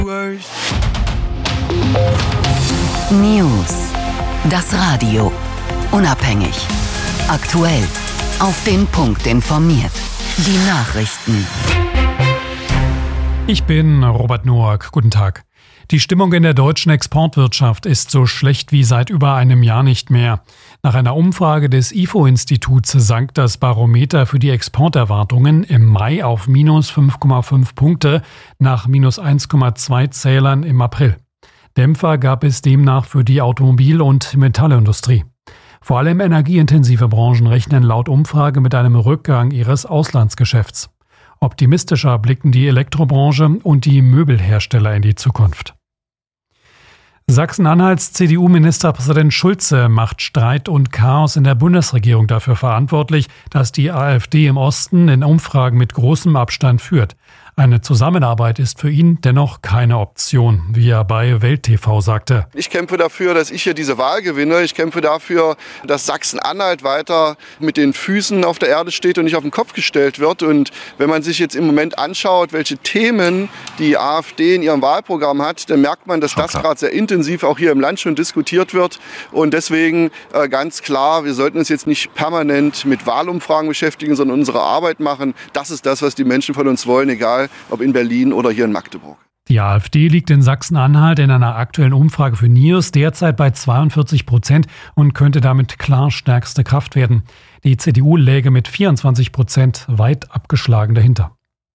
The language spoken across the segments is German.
News. Das Radio. Unabhängig. Aktuell. Auf den Punkt informiert. Die Nachrichten. Ich bin Robert Noack. Guten Tag. Die Stimmung in der deutschen Exportwirtschaft ist so schlecht wie seit über einem Jahr nicht mehr. Nach einer Umfrage des IFO-Instituts sank das Barometer für die Exporterwartungen im Mai auf minus 5,5 Punkte nach minus 1,2 Zählern im April. Dämpfer gab es demnach für die Automobil- und Metallindustrie. Vor allem energieintensive Branchen rechnen laut Umfrage mit einem Rückgang ihres Auslandsgeschäfts. Optimistischer blicken die Elektrobranche und die Möbelhersteller in die Zukunft. Sachsen-Anhalts CDU-Ministerpräsident Schulze macht Streit und Chaos in der Bundesregierung dafür verantwortlich, dass die AfD im Osten in Umfragen mit großem Abstand führt. Eine Zusammenarbeit ist für ihn dennoch keine Option, wie er bei Welt TV sagte. Ich kämpfe dafür, dass ich hier diese Wahl gewinne. Ich kämpfe dafür, dass Sachsen-Anhalt weiter mit den Füßen auf der Erde steht und nicht auf den Kopf gestellt wird. Und wenn man sich jetzt im Moment anschaut, welche Themen die AfD in ihrem Wahlprogramm hat, dann merkt man, dass das gerade sehr intensiv auch hier im Land schon diskutiert wird. Und deswegen ganz klar, wir sollten uns jetzt nicht permanent mit Wahlumfragen beschäftigen, sondern unsere Arbeit machen. Das ist das, was die Menschen von uns wollen, egal ob in Berlin oder hier in Magdeburg. Die AfD liegt in Sachsen-Anhalt in einer aktuellen Umfrage für NIOS derzeit bei 42% und könnte damit klar stärkste Kraft werden. Die CDU läge mit 24% weit abgeschlagen dahinter.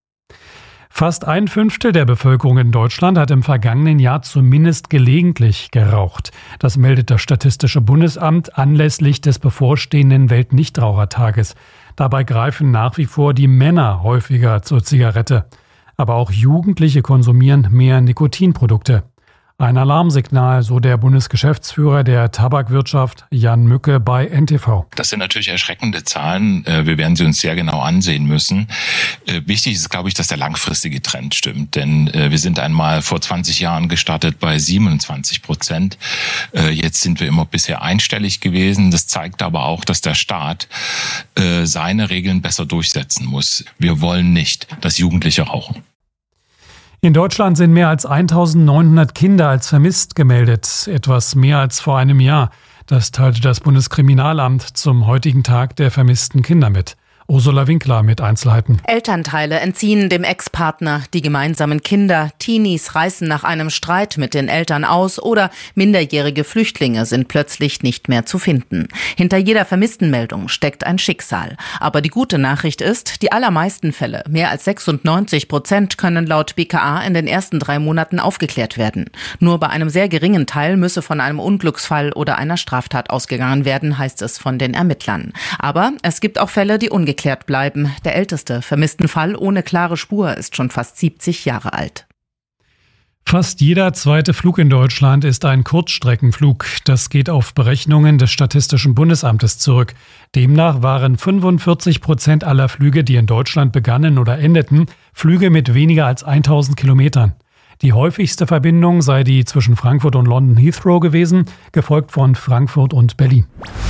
Fast 1/5 der Bevölkerung in Deutschland hat im vergangenen Jahr zumindest gelegentlich geraucht. Das meldet das Statistische Bundesamt anlässlich des bevorstehenden Weltnichtrauchertages. Dabei greifen nach wie vor die Männer häufiger zur Zigarette. Aber auch Jugendliche konsumieren mehr Nikotinprodukte. Ein Alarmsignal, so der Bundesgeschäftsführer der Tabakwirtschaft Jan Mücke bei NTV. Das sind natürlich erschreckende Zahlen. Wir werden sie uns sehr genau ansehen müssen. Wichtig ist, glaube ich, dass der langfristige Trend stimmt. Denn wir sind einmal vor 20 Jahren gestartet bei 27%. Jetzt sind wir immer bisher einstellig gewesen. Das zeigt aber auch, dass der Staat seine Regeln besser durchsetzen muss. Wir wollen nicht, dass Jugendliche rauchen. In Deutschland sind mehr als 1900 Kinder als vermisst gemeldet, etwas mehr als vor einem Jahr. Das teilte das Bundeskriminalamt zum heutigen Tag der vermissten Kinder mit. Ursula Winkler mit Einzelheiten. Elternteile entziehen dem Ex-Partner die gemeinsamen Kinder. Teenies reißen nach einem Streit mit den Eltern aus oder minderjährige Flüchtlinge sind plötzlich nicht mehr zu finden. Hinter jeder Vermisstenmeldung steckt ein Schicksal. Aber die gute Nachricht ist, die allermeisten Fälle, mehr als 96%, können laut BKA in den ersten 3 Monaten aufgeklärt werden. Nur bei einem sehr geringen Teil müsse von einem Unglücksfall oder einer Straftat ausgegangen werden, heißt es von den Ermittlern. Aber es gibt auch Fälle, die ungeklärt bleiben. Der älteste vermissten Fall ohne klare Spur ist schon fast 70 Jahre alt. Fast jeder zweite Flug in Deutschland ist ein Kurzstreckenflug. Das geht auf Berechnungen des Statistischen Bundesamtes zurück. Demnach waren 45% aller Flüge, die in Deutschland begannen oder endeten, Flüge mit weniger als 1000 Kilometern. Die häufigste Verbindung sei die zwischen Frankfurt und London Heathrow gewesen, gefolgt von Frankfurt und Berlin.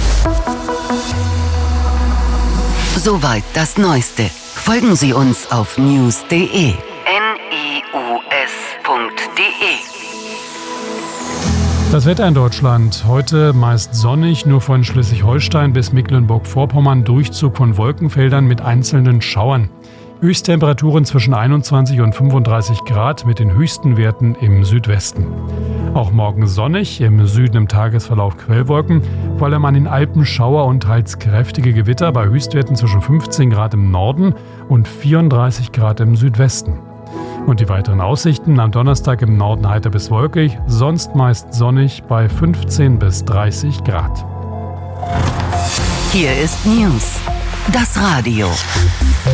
Soweit das Neueste. Folgen Sie uns auf news.de. news.de. Das Wetter in Deutschland. Heute meist sonnig, nur von Schleswig-Holstein bis Mecklenburg-Vorpommern Durchzug von Wolkenfeldern mit einzelnen Schauern. Höchsttemperaturen zwischen 21 und 35 Grad mit den höchsten Werten im Südwesten. Auch morgen sonnig, im Süden im Tagesverlauf Quellwolken, vor allem an den Alpen Schauer und teils kräftige Gewitter bei Höchstwerten zwischen 15 Grad im Norden und 34 Grad im Südwesten. Und die weiteren Aussichten: am Donnerstag im Norden heiter bis wolkig, sonst meist sonnig bei 15 bis 30 Grad. Hier ist News, das Radio.